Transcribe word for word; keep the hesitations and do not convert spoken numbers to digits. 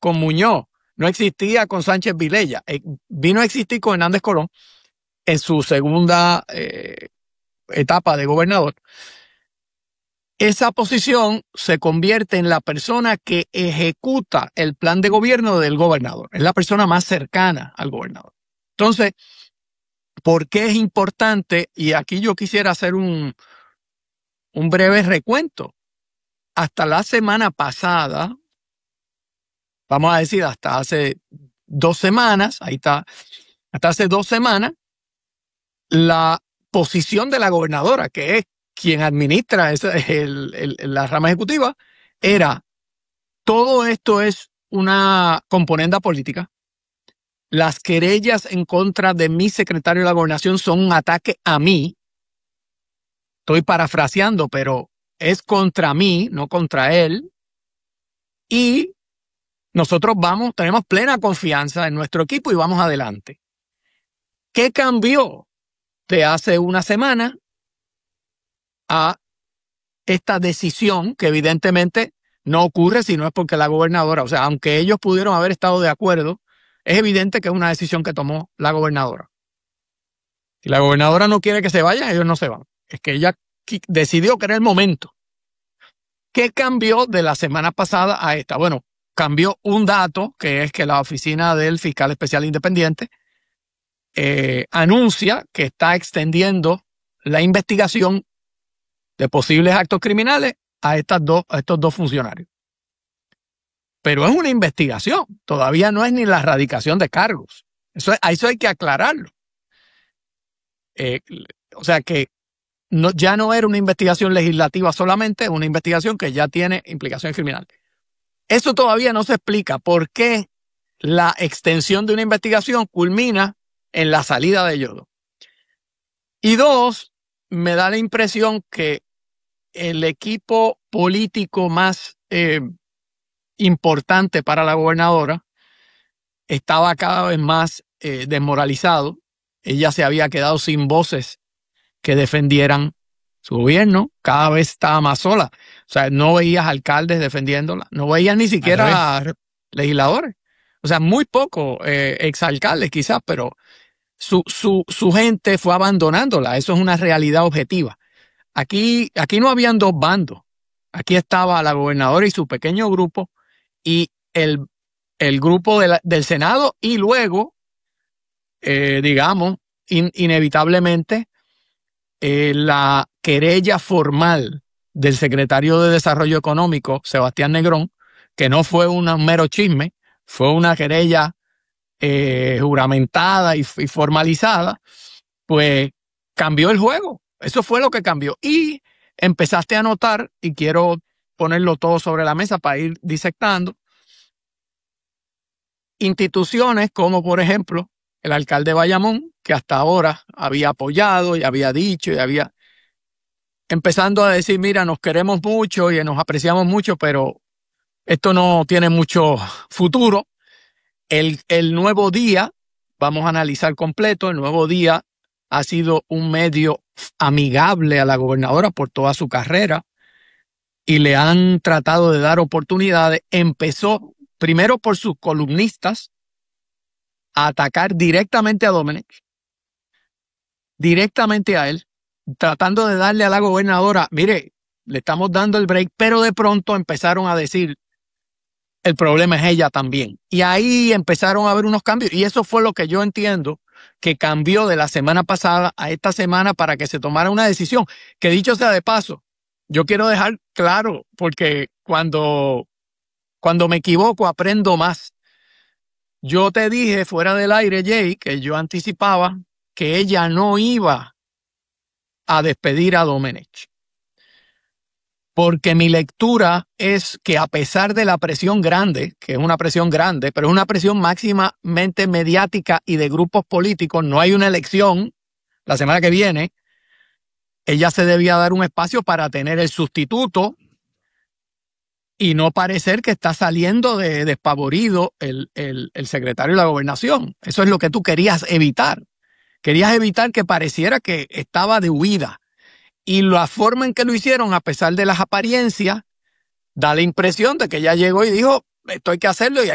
con Muñoz, no existía con Sánchez Vilella, eh, vino a existir con Hernández Colón en su segunda eh, etapa de gobernador. Esa posición se convierte en la persona que ejecuta el plan de gobierno del gobernador. Es la persona más cercana al gobernador. Entonces, ¿por qué es importante? Y aquí yo quisiera hacer un, un breve recuento. Hasta la semana pasada, vamos a decir hasta hace dos semanas, ahí está, hasta hace dos semanas, la posición de la gobernadora, que es quien administra esa, el, el, la rama ejecutiva, era: todo esto es una componenda política. Las querellas en contra de mi secretario de la Gobernación son un ataque a mí. Estoy parafraseando, pero es contra mí, no contra él. Y nosotros vamos, tenemos plena confianza en nuestro equipo y vamos adelante. ¿Qué cambió de hace una semana a esta decisión, que evidentemente no ocurre si no es porque la gobernadora, o sea, aunque ellos pudieron haber estado de acuerdo, es evidente que es una decisión que tomó la gobernadora. Si la gobernadora no quiere que se vayan, ellos no se van. Es que ella decidió que era el momento. ¿Qué cambió de la semana pasada a esta? Bueno, cambió un dato, que es que la oficina del fiscal especial independiente eh, anuncia que está extendiendo la investigación de posibles actos criminales a, estas dos, a estos dos funcionarios. Pero es una investigación, todavía no es ni la erradicación de cargos. Eso, eso hay que aclararlo. Eh, o sea que no, ya no era una investigación legislativa solamente, es una investigación que ya tiene implicaciones criminales. Eso todavía no se explica por qué la extensión de una investigación culmina en la salida de ellos dos. Y dos, me da la impresión que el equipo político más eh, importante para la gobernadora estaba cada vez más eh, desmoralizado. Ella se había quedado sin voces que defendieran su gobierno, cada vez estaba más sola. O sea, no veías alcaldes defendiéndola, no veías ni siquiera legisladores. O sea, muy pocos eh, exalcaldes quizás, pero su, su, su gente fue abandonándola. Eso es una realidad objetiva. Aquí, aquí no habían dos bandos. Aquí estaba la gobernadora y su pequeño grupo y el, el grupo de la, del Senado y luego, eh, digamos, in, inevitablemente, eh, la querella formal del secretario de Desarrollo Económico, Sebastián Negrón, que no fue un mero chisme, fue una querella eh, juramentada y, y formalizada, pues cambió el juego. Eso fue lo que cambió. Y empezaste a notar, y quiero ponerlo todo sobre la mesa para ir disectando, instituciones como, por ejemplo, el alcalde de Bayamón, que hasta ahora había apoyado y había dicho y había empezando a decir, mira, nos queremos mucho y nos apreciamos mucho, pero esto no tiene mucho futuro. El, el Nuevo Día, vamos a analizar completo, el Nuevo Día ha sido un medio amigable a la gobernadora por toda su carrera y le han tratado de dar oportunidades. Empezó primero por sus columnistas a atacar directamente a Domenech, directamente a él, tratando de darle a la gobernadora, mire, le estamos dando el break, pero de pronto empezaron a decir, el problema es ella también. Y ahí empezaron a haber unos cambios. Y eso fue lo que yo entiendo que cambió de la semana pasada a esta semana para que se tomara una decisión. Que dicho sea de paso, yo quiero dejar claro, porque cuando, cuando me equivoco aprendo más. Yo te dije fuera del aire, Jay, que yo anticipaba que ella no iba a despedir a Domenech. Porque mi lectura es que a pesar de la presión grande, que es una presión grande, pero es una presión máximamente mediática y de grupos políticos, no hay una elección la semana que viene, ella se debía dar un espacio para tener el sustituto y no parecer que está saliendo de despavorido el, el, el secretario de la Gobernación. Eso es lo que tú querías evitar. Querías evitar que pareciera que estaba de huida. Y la forma en que lo hicieron, a pesar de las apariencias, da la impresión de que ella llegó y dijo, esto hay que hacerlo y